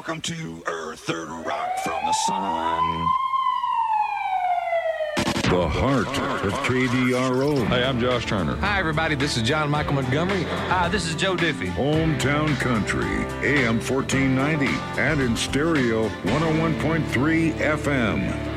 Welcome to Earth, third rock from the sun. The heart of KDRO. Hey, I'm Josh Turner. Hi, everybody. This is John Michael Montgomery. Hi, this is Joe Diffie. Hometown Country, AM 1490, and in stereo 101.3 FM.